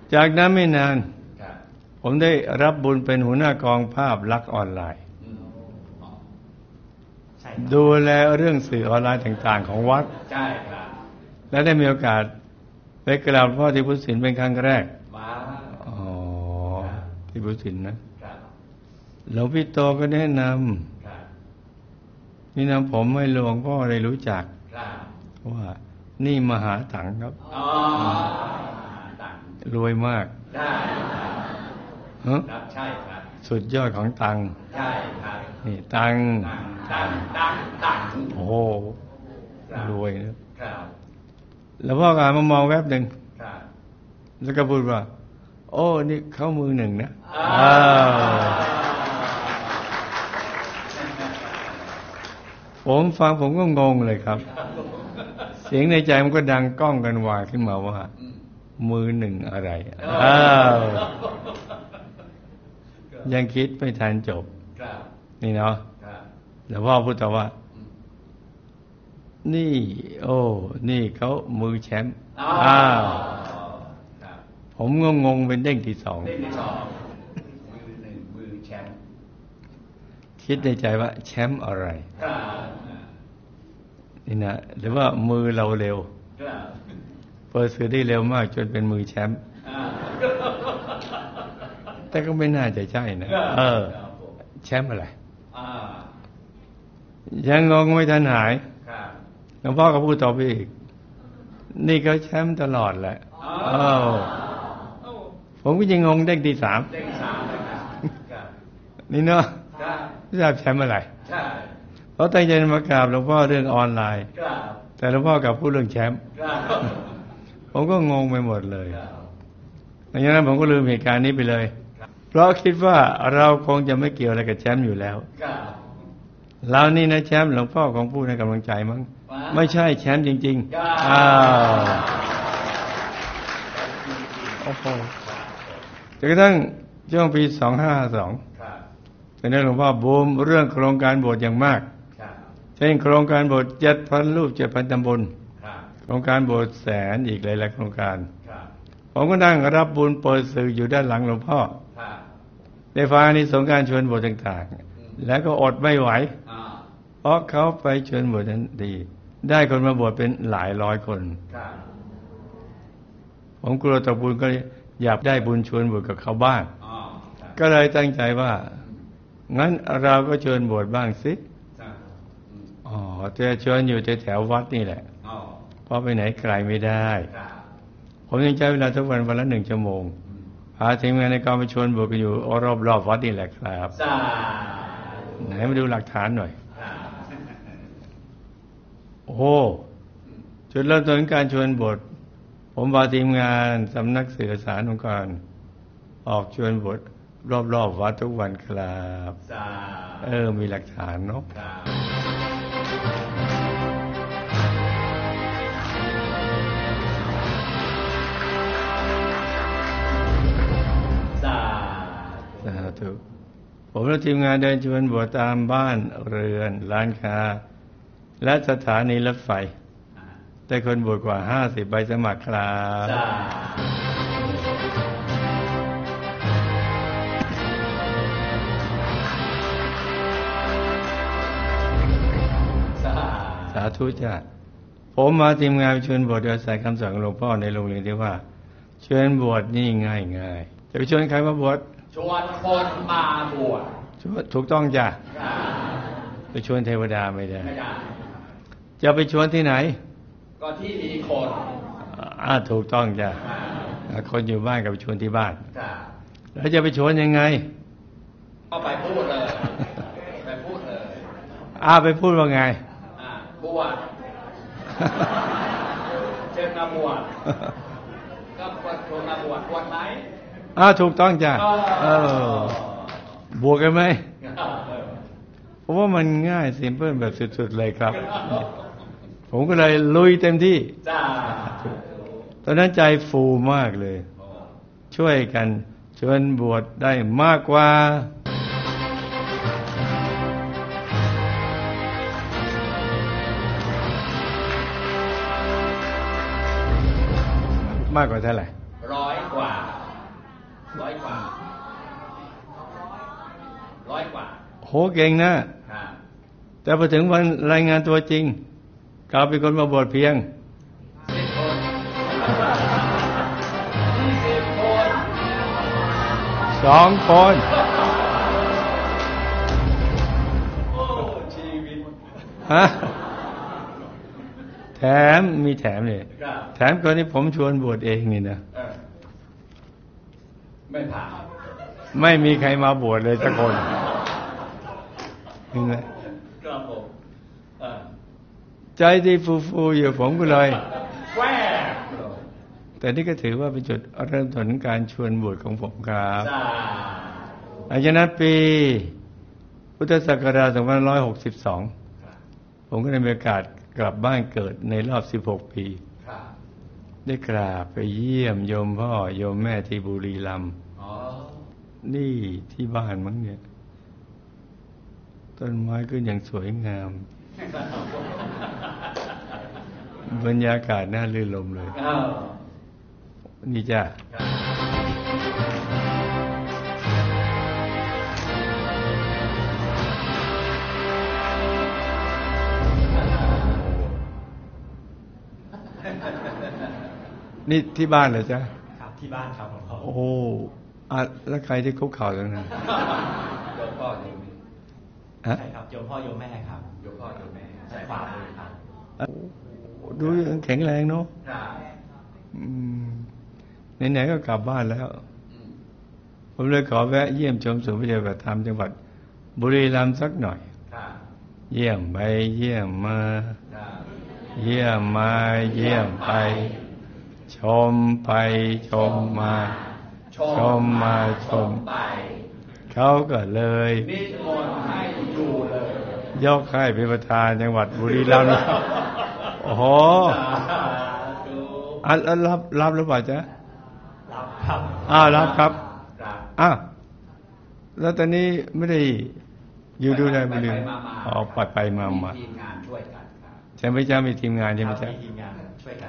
จากนั้นไม่นานผมได้รับบุญเป็นหัวหน้ากองภาพลักษณ์ออนไลน์ดูแลเรื่องสื่อออนไลน์ต่างๆของวัดและได้มีโอกาสไปกราบพ่อที่พุทธศิลป์เป็นครั้งแรกที่พุทธศิลป์นะหลวงพี่โตก็แนะนำผมให้หลวงพ่อได้รู้จักว่านี่มหาตังครับรวยมากใช่ครับสุดยอดของตังใช่ครับนี่ตังโอ้โหรวยนะครับแล้วพ่อก็มามองแวบหนึ่งแล้วก็พูดว่าโอ้นี่เขามือหนึ่งนะผมฟังผมก็งงเลยครับเสียงในใจมันก็ดังก้องกันวายขึ้นมาว่ามือหนึ่งอะไรยังคิดไม่ทันจบนี่เนาะแล้วพ่อพูดต่อว่านี่โอ้นี่เขามือแชมป์ผมงงเป็นเด้งที่สองมือหนึ่งมือแชมป์คิดในใจว่าแชมป์อะไรนี่นะหรือว่ามือเราเร็วเปิดสื่อได้เร็วมากจนเป็นมือแชมป์แต่ก็ไม่น่าจะใช่นะแชมป์อะไรยังงงไม่ทันหายหลวงพ่อก็พูดต่อไปอีกนี่ก็แชมป์ตลอดแหละผมก็ยังงงเด้งที่สามนี่เนาะไม่ทราบแชมป์อะไรเพราะตั้งใจมากราบหลวงพ่อเรื่องออนไลน์แต่หลวงพ่อกลับพูดเรื่องแชมป์ผมก็งงไปหมดเลยดังนั้นผมก็ลืมเหตุการณ์นี้ไปเลยเพราะคิดว่าเราคงจะไม่เกี่ยวอะไรกับแชมป์อยู่แล้วเรานี่นะแชมป์หลวงพ่อคงพูดให้กำลังใจมั้งไม่ใช่แชมป์จริงๆโอ้โหจนกระทั่งช่วงปี2552เป็นเรื่องหลวงพ่อบูมเรื่องโครงการโบสถ์อย่างมากเช่นโครงการโบสถ์7,000 รูป 7,000 ตำบลโครงการโบสถ์100,000อีกหลายๆโครงการผมก็นั่งรับบุญเปิดสื่ออยู่ด้านหลังหลวงพ่อได้ฟังอานิสงส์การชวนโบสถ์ต่างๆแล้วก็อดไม่ไหวเพราะเขาไปชวนโบสถ์นั้นดีได้คนมาบวชเป็นหลายร้อยคนผมกลัวต่อบุญก็อยากได้บุญชวนบวชกับเขาบ้างก็เลยตั้งใจว่างั้นเราก็ชวนบวชบ้างสิจะชวนอยู่แถววัดนี่แหละเพราะไปไหนไกลไม่ได้ผมยังใช้เวลาทุกวันวันละ1 ชั่วโมงพาทีมงานในกองไปชวนบวชกันอยู่รอบวัดนี่แหละครับไหนมาดูหลักฐานหน่อยโอ้จุดเริ่มต้นการชวนบวชผมพาทีมงานสำนักสื่อสารองค์กรออกชวนบวชรอบวัดทุกวันครับมีหลักฐานเนาะผมและทีมงานเดินชวนบวชตามบ้านเรือนร้านค้าและสถานีรถไฟได้คนบวชกว่า50 ใบสมัครครับสาธุจ้าผมมาทีมงานชวนบวชโดยอาศัยคำสอนของหลวงพ่อในโรงเรียนที่ว่าชวนบวชนี่ง่ายๆจะไปชวนใครมาบวชชวนคนมาบวชถูกต้องจ้ะไปชวนเทวดาไม่ได้จะไปชวนที่ไหนก็ที่มีคนถูกต้องจ้ะคนอยู่บ้านก็ไปชวนที่บ้านแล้วจะไปชวนยังไงก็ไปพูดเลยไปพูดเลยไปพูดว่าไงบวชเชิญมาบวชก็ชวนมาบวชไหมถูกต้องจ้ะบวกกันไหมเพราะว่ามันง่ายซิมเพิลแบบสุดๆเลยครับผมก็เลยลุยเต็มที่ตอนนั้นใจฟูมากเลยช่วยกันชวนบวชได้มากกว่ามากกว่าเท่าไหร่ 100 คนกว่าร้อยกว่าโหเก่งนะแต่พอถึงวันรายงานตัวจริงกลับเป็นคนมาบวชเพียง 10 คน20 คน 2 คนโอ้ชีวิตฮะแถมมีแถมเลยแถมคนที่ผมชวนบวชเองนี่นะไม่ผ่านไม่มีใครมาบวชเลยสักคนนี่นะครับผมใจที่ฟูๆอยู่ผมก็เลยแหวแต่นี่ก็ถือว่าเป็นจุดเริ่มต้นการชวนบวชของผมครับอายุนั้นปีพุทธศักราช2562ผมก็ได้มีโอกาสกลับบ้านเกิดในรอบ16 ปีได้กราบไปเยี่ยมโยมพ่อโยมแม่ที่บุรีรัมย์นี่ที่บ้านมั้งเนี่ยต้นไม้ก็ยังสวยงามบรรยากาศน่าลื่นลมเลยนี่จ้ะนี่ที่บ้านเหรอจ๊ะครับที่บ้านครับผมโอ้โหแล้วใครที่คุกเข่าตรงนั้นโยมพ่อโยมแม่ใช่ครับโยมพ่อโยมแม่ครับโยมพ่อโยมแม่ใช่ขวามือครับดูแข็งแรงเนาะไหนๆก็กลับบ้านแล้วผมเลยขอแวะเยี่ยมชมศูนย์ปฏิบัติธรรมจังหวัดบุรีรัมย์สักหน่อยเยี่ยมไปเยี่ยมมาเยี่ยมมาเยี่ยมไปชมไปชมมาชมมาชมไปเขาก็เลยนิมนต์ให้อยู่เลยยกให้เป็นประธานจังหวัดบุรีรัมย์โอ้โหรับหรือเปล่าจ๊ะรับครับรับครับแล้วตอนนี้ไม่ได้อยู่ดูแลบุรีรัมย์ไปมาทีมงานช่วยกันใช่ไหมจ๊ะมีทีมงานใช่ไหมจ๊ะมีทีมงาน